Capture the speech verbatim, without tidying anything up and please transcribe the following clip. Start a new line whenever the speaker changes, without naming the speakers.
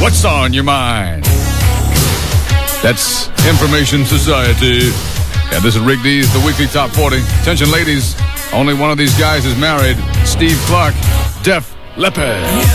What's on your mind? That's Information Society. Yeah, this is Rick D's, the weekly top forty. Attention, ladies. Only one of these guys is married. Steve Clark, Def Leppard.